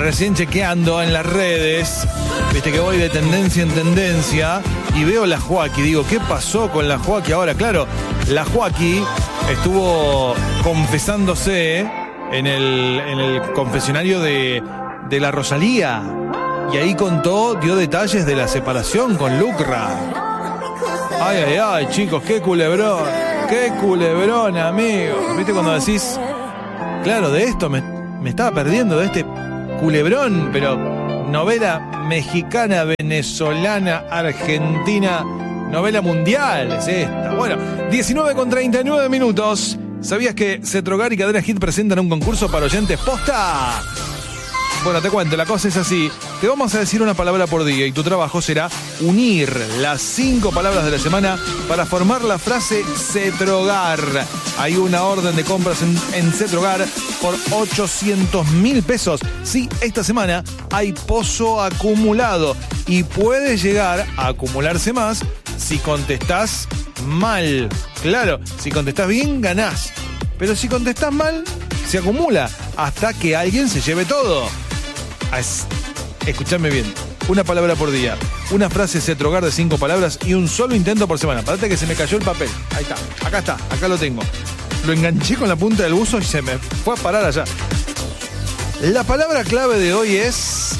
recién chequeando en las redes, viste que voy de tendencia en tendencia y veo la Joaquí. Digo, ¿qué pasó con la Joaquí ahora? Claro, la Joaquí estuvo confesándose en el confesionario de la Rosalía. Y ahí dio detalles de la separación con Lucra. Ay, chicos, qué culebrón, amigos. ¿Viste cuando decís, claro, de esto me estaba perdiendo, de este culebrón, pero novela mexicana, venezolana, argentina, novela mundial es esta. Bueno, 19:39. ¿Sabías que Cetrogar y Cadena Hit presentan un concurso para oyentes posta? Bueno, te cuento, la cosa es así. Te vamos a decir una palabra por día y tu trabajo será unir las 5 palabras de la semana para formar la frase Cetrogar. Hay una orden de compras en Cetrogar por 800.000 pesos. Sí, esta semana hay pozo acumulado y puede llegar a acumularse más si contestás mal. Claro, si contestás bien, ganás. Pero si contestás mal, se acumula hasta que alguien se lleve todo. Escuchadme bien. Una palabra por día, una frase Cetrogar de 5 palabras y un solo intento por semana. Parate que se me cayó el papel. Ahí está, acá lo tengo. Lo enganché con la punta del buzo y se me fue a parar allá. La palabra clave de hoy es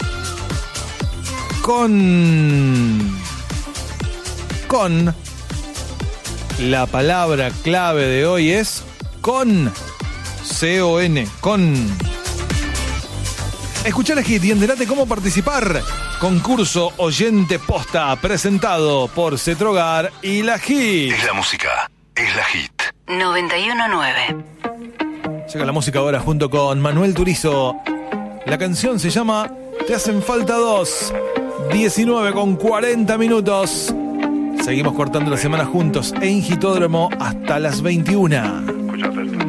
con. La palabra clave de hoy es con. C-O-N, con. Escuchá la hit y enterate cómo participar. Concurso Oyente Posta, presentado por Cetrogar y la hit. Es la música, es la hit. 91.9. Llega la música ahora junto con Manuel Turizo. La canción se llama Te hacen falta 2. 19:40. Seguimos cortando la semana juntos en Hitódromo hasta las 21.